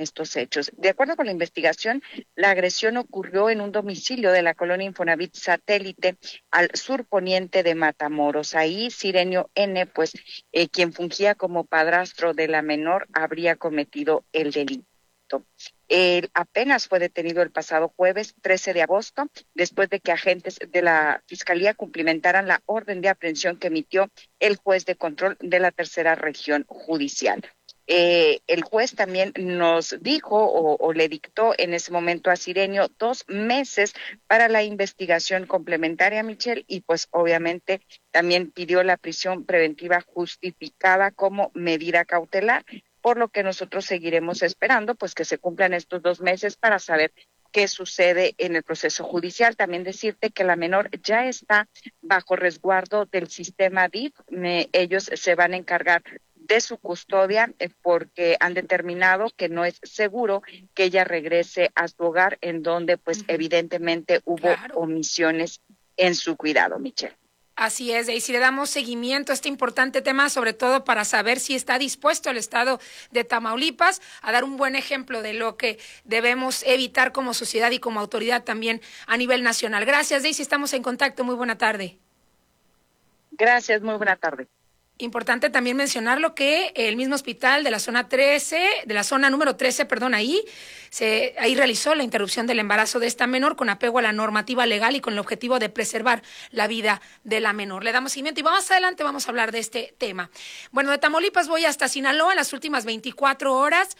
estos hechos. De acuerdo con la investigación, la agresión ocurrió en un domicilio de la colonia Infonavit Satélite al surponiente de Matamoros. Ahí Cirenio N., quien fungía como padrastro de la menor, habría cometido el delito. Él apenas fue detenido el pasado jueves 13 de agosto, después de que agentes de la Fiscalía cumplimentaran la orden de aprehensión que emitió el juez de control de la tercera región judicial. El juez también nos dijo o le dictó en ese momento a Cirenio 2 meses para la investigación complementaria, Michelle, y pues obviamente también pidió la prisión preventiva justificada como medida cautelar, por lo que nosotros seguiremos esperando pues que se cumplan estos 2 meses para saber qué sucede en el proceso judicial. También decirte que la menor ya está bajo resguardo del sistema DIF. Ellos se van a encargar de su custodia porque han determinado que no es seguro que ella regrese a su hogar, en donde pues evidentemente hubo omisiones en su cuidado, Michelle. Así es, y si le damos seguimiento a este importante tema, sobre todo para saber si está dispuesto el Estado de Tamaulipas a dar un buen ejemplo de lo que debemos evitar como sociedad y como autoridad también a nivel nacional. Gracias, Daisy, estamos en contacto. Muy buena tarde. Gracias, muy buena tarde. Importante también mencionarlo que el mismo hospital de la zona 13, de la zona número 13, ahí realizó la interrupción del embarazo de esta menor con apego a la normativa legal y con el objetivo de preservar la vida de la menor. Le damos seguimiento y más adelante vamos a hablar de este tema. Bueno, de Tamaulipas voy hasta Sinaloa. En las últimas 24 horas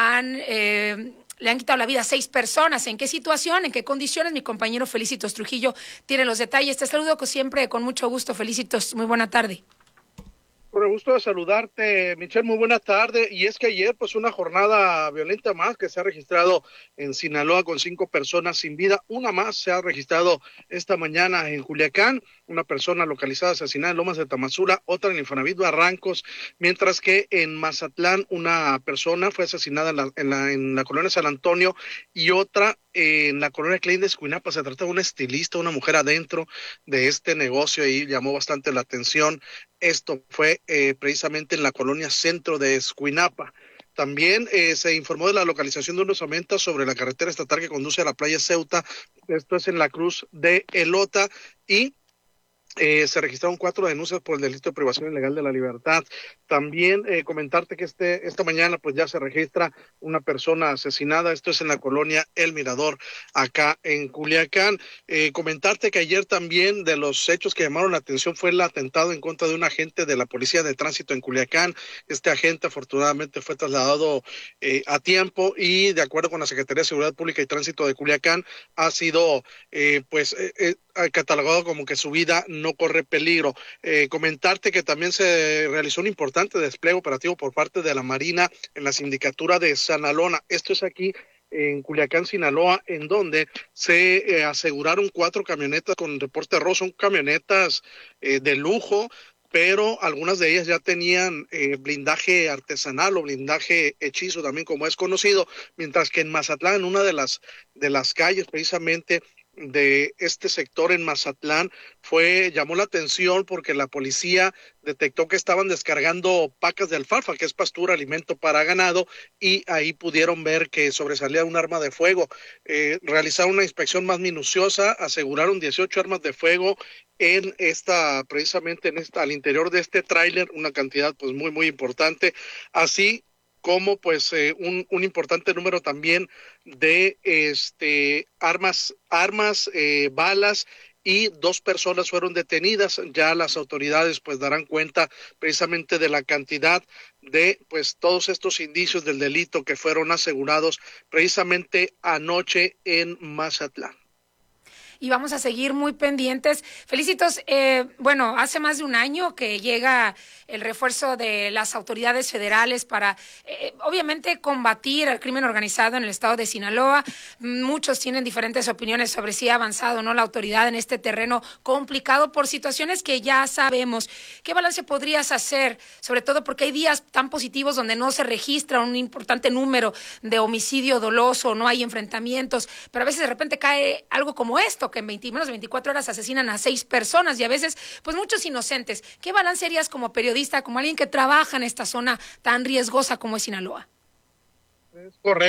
le han quitado la vida a 6 personas. ¿En qué situación? ¿En qué condiciones? Mi compañero Felicitos Trujillo tiene los detalles. Te saludo siempre con mucho gusto, Felicitos. Muy buena tarde. Con el gusto de saludarte, Michelle, muy buena tarde. Y es que ayer, pues, una jornada violenta más que se ha registrado en Sinaloa con 5 personas sin vida. Una más se ha registrado esta mañana en Culiacán, una persona localizada asesinada en Lomas de Tamazula, otra en Infonavit Barrancos, mientras que en Mazatlán una persona fue asesinada en la colonia San Antonio y otra en la colonia Klein de Escuinapa. Se trata de una estilista, una mujer adentro de este negocio y llamó bastante la atención. Esto fue precisamente en la colonia Centro de Escuinapa. También se informó de la localización de unos aumentos sobre la carretera estatal que conduce a la playa Ceuta. Esto es en la Cruz de Elota y se registraron 4 denuncias por el delito de privación ilegal de la libertad. También comentarte que esta mañana pues ya se registra una persona asesinada. Esto es en la colonia El Mirador, acá en Culiacán. Comentarte que ayer también de los hechos que llamaron la atención fue el atentado en contra de un agente de la Policía de Tránsito en Culiacán. Este agente afortunadamente fue trasladado a tiempo y de acuerdo con la Secretaría de Seguridad Pública y Tránsito de Culiacán ha sido catalogado como que su vida no corre peligro. Comentarte que también se realizó un importante despliegue operativo por parte de la Marina en la sindicatura de Sanalona. Esto es aquí en Culiacán, Sinaloa, en donde se aseguraron 4 camionetas con reporte rojo. Son camionetas de lujo, pero algunas de ellas ya tenían blindaje artesanal o blindaje hechizo también, como es conocido, mientras que en Mazatlán, en una de las calles precisamente de este sector en Mazatlán, llamó la atención porque la policía detectó que estaban descargando pacas de alfalfa, que es pastura, alimento para ganado, y ahí pudieron ver que sobresalía un arma de fuego. Realizaron una inspección más minuciosa, aseguraron 18 armas de fuego precisamente al interior de este tráiler, una cantidad pues muy, muy importante, así como pues un importante número también de armas, balas, y 2 personas fueron detenidas. Ya las autoridades pues darán cuenta precisamente de la cantidad de pues todos estos indicios del delito que fueron asegurados precisamente anoche en Mazatlán. Y vamos a seguir muy pendientes. Felicitos, hace más de un año que llega el refuerzo de las autoridades federales para, obviamente, combatir al crimen organizado en el estado de Sinaloa. Muchos tienen diferentes opiniones sobre si ha avanzado o no la autoridad en este terreno complicado por situaciones que ya sabemos. ¿Qué balance podrías hacer? Sobre todo porque hay días tan positivos donde no se registra un importante número de homicidio doloso, no hay enfrentamientos, pero a veces de repente cae algo como esto, que en menos de 24 horas asesinan a 6 personas y a veces pues muchos inocentes. ¿Qué balance harías como periodista, como alguien que trabaja en esta zona tan riesgosa como es Sinaloa? Es correcto.